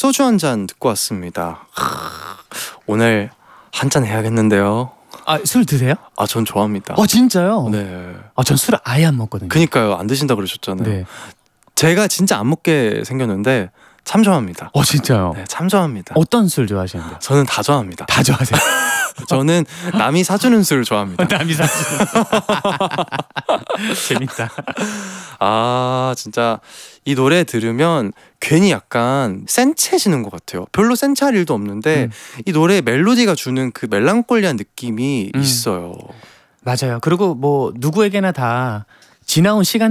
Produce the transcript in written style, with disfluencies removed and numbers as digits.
소주 한 잔 듣고 왔습니다. 오늘 한 잔 해야겠는데요. 아, 술 드세요? 아, 전 좋아합니다. 진짜요? 네. 아, 전 술 아예 안 먹거든요. 그니까요. 안 드신다 그러셨잖아요. 네. 제가 진짜 안 먹게 생겼는데 참 좋아합니다. 진짜요? 네, 참 좋아합니다. 어떤 술 좋아하시는데요? 저는 다 좋아합니다. 다 좋아하세요? 저는 남이 사주는 술 좋아합니다. 남이 사주는 재밌다. 아, 진짜 이 노래 들으면 괜히 약간 센치해지는 것 같아요. 별로 센치할 일도 없는데 이 노래의 멜로디가 주는 그 멜랑콜리한 느낌이 있어요. 맞아요. 그리고 뭐 누구에게나 다 지나온 시간